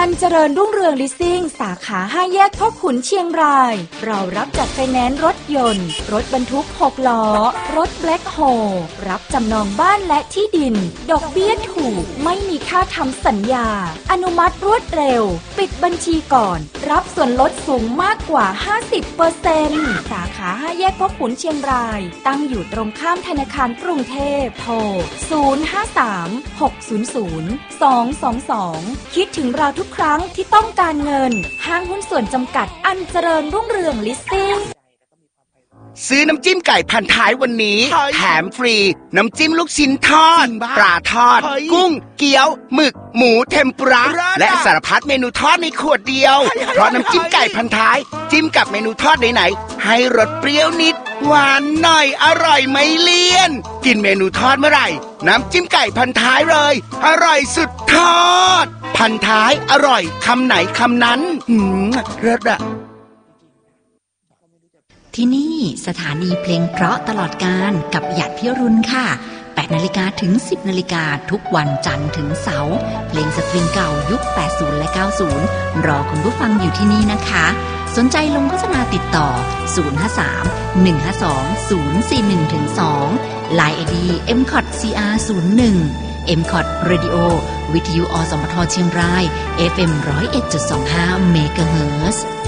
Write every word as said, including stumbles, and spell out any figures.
อันเจริญรุ่งเรืองลิสซิ่งสาขาห้าแยกพ่อขุนเชียงรายเรารับจัดไฟแนนซ์รถยนต์รถบรรทุกหกล้อรถแบล็คโฮลรับจำนองบ้านและที่ดินดอกเบี้ยถูกไม่มีค่าทำสัญญาอนุมัติรวดเร็วปิดบัญชีก่อนรับส่วนลดสูงมากกว่า ห้าสิบเปอร์เซ็นต์ สาขาห้าแยกพ่อขุนเชียงรายตั้งอยู่ตรงข้ามธนาคารกรุงเทพโทรศูนย์ ห้า สาม หก ศูนย์ ศูนย์ สอง สอง สองคิดถึงเราทุกครั้งที่ต้องการเงินห้างหุ้นส่วนจำกัดอันเจริญรุ่งเรืองลิสซิ่งซื้อน้ำจิ้มไก่พันท้ายวันนี้แถมฟรีน้ำจิ้มลูกชิ้นทอดปลาทอดกุ้งเกี๊ยวหมึกหมูเทมปุระและสารพัดเมนูทอดในขวดเดียวเพราะน้ำจิ้มไก่พันท้ายจิ้มกับเมนูทอดไหนๆให้รสเปรี้ยวนิดหวานหน่อยอร่อยไม่เลี่ยนกินเมนูทอดเมื่อไหร่น้ำจิ้มไก่พันท้ายเลยอร่อยสุดทอดพันท้ายอร่อยคำไหนคำนั้นหืมเลิศอะที่นี่สถานีเพลงเพราะตลอดการกับหยาดพิรุณค่ะแปดนาฬิกาถึงสิบนาฬิกาทุกวันจันทร์ถึงเสาร์เพลงสตริงเก่ายุคแปดสิบและเก้าสิบรอคุณผู้ฟังอยู่ที่นี่นะคะสนใจลงโฆษณาติดต่อศูนย์ ห้า สาม หนึ่ง ห้า สอง ศูนย์ สี่ หนึ่ง สอง ไลน์ ไอ ดี เอ็ม ซี โอ ที ซี อาร์ ศูนย์ หนึ่ง เอ็ม ซี โอ ที Radio วิทยุอสมทเชียงราย เอฟ เอ็ม หนึ่งศูนย์เอ็ดจุดสองห้า เมกะเฮิรตซ์